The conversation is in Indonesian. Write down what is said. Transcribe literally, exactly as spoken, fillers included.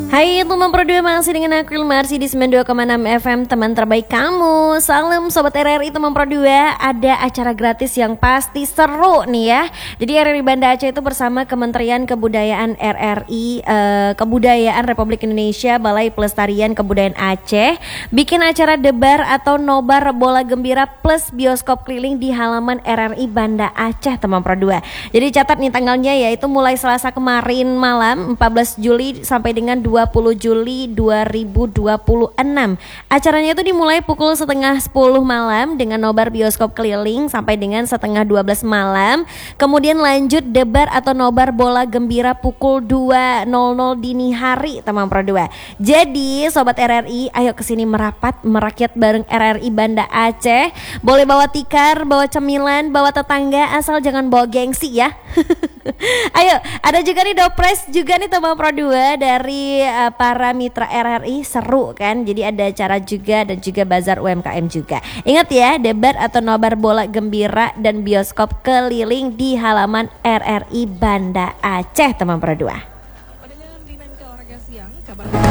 Hai teman Pro dua, masih dengan aku Ilmarsi di sembilan puluh dua koma enam F M, teman terbaik kamu. Salam Sobat R R I teman Pro dua. Ada acara gratis yang pasti seru nih ya. Jadi R R I Banda Aceh itu bersama Kementerian Kebudayaan R R I eh, Kebudayaan Republik Indonesia, Balai Pelestarian Kebudayaan Aceh bikin acara debar atau nobar bola gembira plus bioskop keliling di halaman R R I Banda Aceh teman Pro dua. Jadi catat nih tanggalnya, yaitu mulai Selasa kemarin malam empat belas Juli sampai dengan dua puluh Juli dua ribu dua puluh enam. Acaranya itu dimulai pukul setengah sepuluh malam dengan nobar bioskop keliling sampai dengan setengah dua belas malam. Kemudian lanjut debar atau nobar bola gembira pukul dua nol nol dini hari teman Pro dua. Jadi Sobat R R I, ayo kesini merapat merakyat bareng R R I Banda Aceh. Boleh bawa tikar, bawa cemilan, bawa tetangga, asal jangan bawa gengsi ya. Ayo, ada juga nih dopres juga nih teman Pro dua dari uh, para mitra R R I, seru kan? Jadi ada acara juga dan juga bazar U M K M juga. Ingat ya, debat atau nobar bola gembira dan bioskop keliling di halaman R R I Banda Aceh teman Pro dua. Pada Dinamika Olahraga Siang, kabar